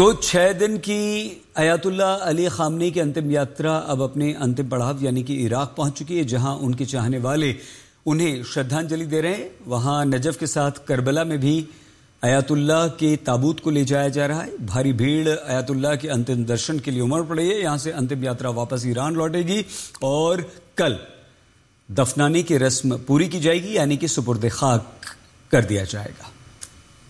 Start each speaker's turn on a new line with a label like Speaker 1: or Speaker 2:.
Speaker 1: तो 6 दिन की अयातुल्लाह अली ख़ामनेई की अंतिम यात्रा अब अपने अंतिम पड़ाव यानी कि इराक पहुंच चुकी है, जहां उनके चाहने वाले उन्हें श्रद्धांजलि दे रहे हैं। वहां नजफ के साथ करबला में भी अयातुल्लाह के ताबूत को ले जाया जा रहा है। भारी भीड़ अयातुल्लाह के अंतिम दर्शन के लिए उमड़ पड़ी है। यहां से अंतिम यात्रा वापस ईरान लौटेगी और कल दफनाने की रस्म पूरी की जाएगी, यानी कि सुपुर्द खाक कर दिया जाएगा।